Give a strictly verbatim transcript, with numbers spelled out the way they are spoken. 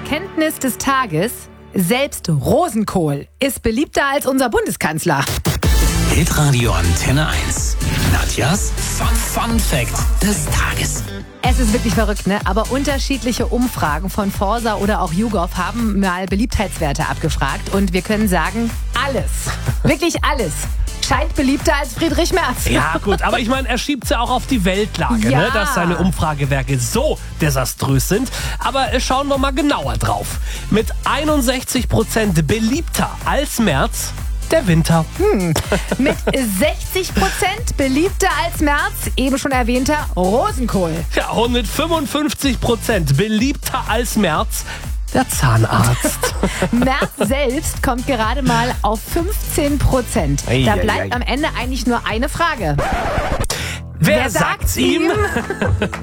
Erkenntnis des Tages: Selbst Rosenkohl ist beliebter als unser Bundeskanzler. Hitradio Antenne eins. Nadjas Fun Fact des Tages. Es ist wirklich verrückt, ne? Aber unterschiedliche Umfragen von Forsa oder auch YouGov haben mal Beliebtheitswerte abgefragt. Und wir können sagen, alles, wirklich alles, scheint beliebter als Friedrich Merz. Ja gut, aber ich meine, er schiebt es ja auch auf die Weltlage, Ja. ne, dass seine Umfragewerke so desaströs sind. Aber äh, schauen wir mal genauer drauf. Mit einundsechzig Prozent beliebter als Merz der Winter. Hm. Mit sechzig Prozent beliebter als Merz, eben schon erwähnter Rosenkohl. Ja, und mit fünfundfünfzig Prozent beliebter als Merz der Zahnarzt. Merz selbst kommt gerade mal auf fünfzehn Prozent. Ei, Da ei, bleibt ei. am Ende eigentlich nur eine Frage. Wer, Wer sagt's sagt's ihm? ihm?